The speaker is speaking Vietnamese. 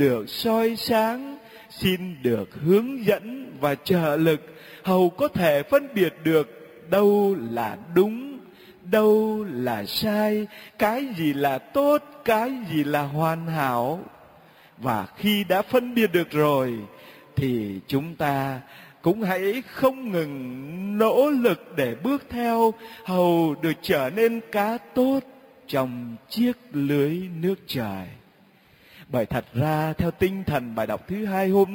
được soi sáng, xin được hướng dẫn và trợ lực, hầu có thể phân biệt được đâu là đúng, đâu là sai, cái gì là tốt, cái gì là hoàn hảo. Và khi đã phân biệt được rồi thì chúng ta cũng hãy không ngừng nỗ lực để bước theo, hầu được trở nên cá tốt trong chiếc lưới nước trời. Bởi thật ra theo tinh thần bài đọc thứ hai hôm